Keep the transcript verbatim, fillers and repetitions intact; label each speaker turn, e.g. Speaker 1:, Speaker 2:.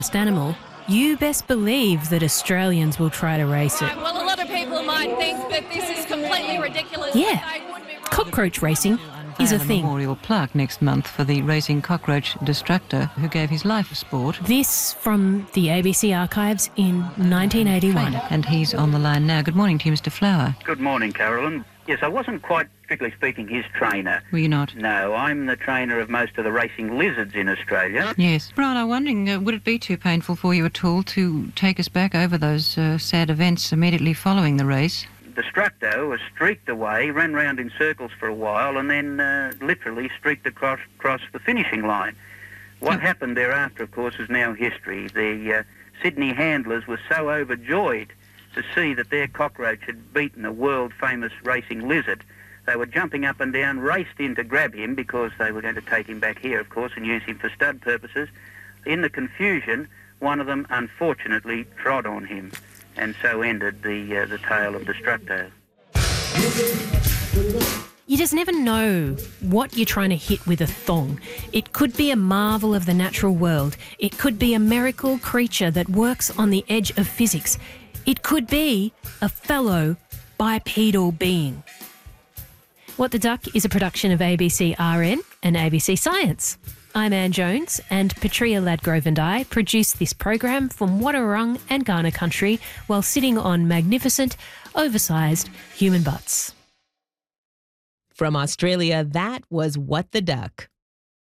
Speaker 1: animal, you best believe that Australians will try to race it.
Speaker 2: Right, well, a lot of people might think that this is completely ridiculous.
Speaker 1: Yeah, cockroach racing is a thing.
Speaker 3: A memorial plaque next month for the racing cockroach Destructor who gave his life for sport.
Speaker 1: This from the A B C archives in nineteen eighty-one.
Speaker 3: And he's on the line now. Good morning to you, Mister Flower.
Speaker 4: Good morning, Carolyn. Yes, I wasn't quite, strictly speaking, his trainer.
Speaker 3: Were you not?
Speaker 4: No, I'm the trainer of most of the racing lizards in Australia.
Speaker 3: Yes. Brian, I'm wondering, uh, would it be too painful for you at all to take us back over those uh, sad events immediately following the race?
Speaker 4: Destructo was streaked away, ran round in circles for a while, and then uh, literally streaked across, across the finishing line. What
Speaker 3: Oh.
Speaker 4: happened thereafter, of course, is now history. The uh, Sydney handlers were so overjoyed to see that their cockroach had beaten a world-famous racing lizard. They were jumping up and down, raced in to grab him because they were going to take him back here, of course, and use him for stud purposes. In the confusion, one of them unfortunately trod on him, and so ended the uh, the tale of Destructo.
Speaker 1: You just never know what you're trying to hit with a thong. It could be a marvel of the natural world. It could be a miracle creature that works on the edge of physics. It could be a fellow bipedal being. What the Duck is a production of A B C R N and A B C Science. I'm Anne Jones, and Petria Ladgrove and I produce this program from Wadawurrung and Kaurna country while sitting on magnificent, oversized human butts.
Speaker 5: From Australia, that was What the Duck.